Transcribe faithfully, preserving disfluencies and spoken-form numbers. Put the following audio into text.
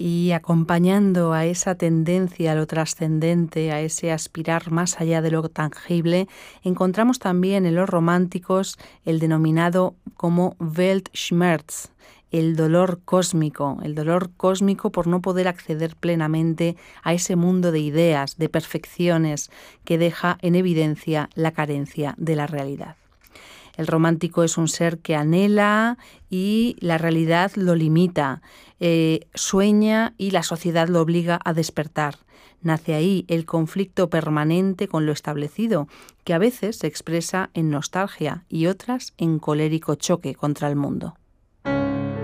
Y acompañando a esa tendencia a lo trascendente, a ese aspirar más allá de lo tangible, encontramos también en los románticos el denominado como Weltschmerz, el dolor cósmico, el dolor cósmico por no poder acceder plenamente a ese mundo de ideas, de perfecciones que deja en evidencia la carencia de la realidad. El romántico es un ser que anhela y la realidad lo limita, eh, sueña y la sociedad lo obliga a despertar. Nace ahí el conflicto permanente con lo establecido, que a veces se expresa en nostalgia y otras en colérico choque contra el mundo.